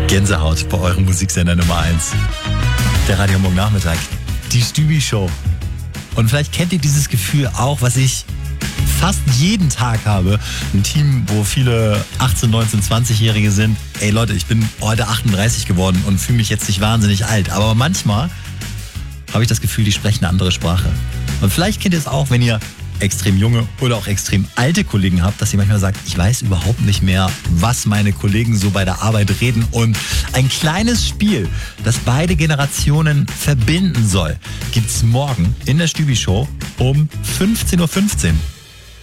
Gänsehaut bei eurem Musiksender Nummer 1. Der Radio Morgen Nachmittag. Die Stübi-Show. Und vielleicht kennt ihr dieses Gefühl auch, was ich fast jeden Tag habe. Ein Team, wo viele 18, 19, 20-Jährige sind. Ey Leute, ich bin heute 38 geworden und fühle mich jetzt nicht wahnsinnig alt. Aber manchmal habe ich das Gefühl, die sprechen eine andere Sprache. Und vielleicht kennt ihr es auch, wenn ihr extrem junge oder auch extrem alte Kollegen habt, dass ihr manchmal sagt, ich weiß überhaupt nicht mehr, was meine Kollegen so bei der Arbeit reden. Und ein kleines Spiel, das beide Generationen verbinden soll, gibt's morgen in der Stübi-Show um 15:15 Uhr.